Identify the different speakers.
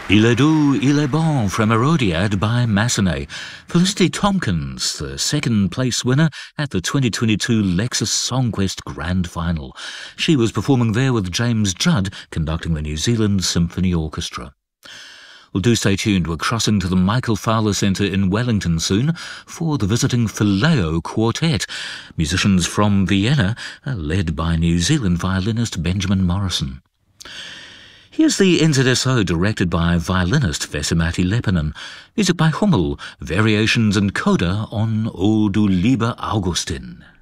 Speaker 1: Il est doux, il est bon from Herodiad by Massenet. Felicity Tompkins, the second-place winner at the 2022 Lexus Songquest Grand Final. She was performing there with James Judd, conducting the New Zealand Symphony Orchestra. Well, do stay tuned. We're crossing to the Michael Fowler Centre in Wellington soon for the visiting Phileo Quartet. Musicians from Vienna, led by New Zealand violinist Benjamin Morrison. Here's the NZSO, directed by violinist Vesemati Lepinen. Music by Hummel, variations and coda on O du lieber Augustin.